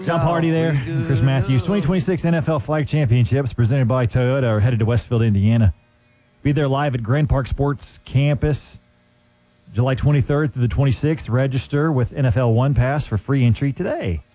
John Party there, Chris Matthews. 2026 NFL Flag Championships presented by Toyota are headed to Westfield, Indiana. Be there live at Grand Park Sports Campus, July 23rd through the 26th. Register with NFL One Pass for free entry today.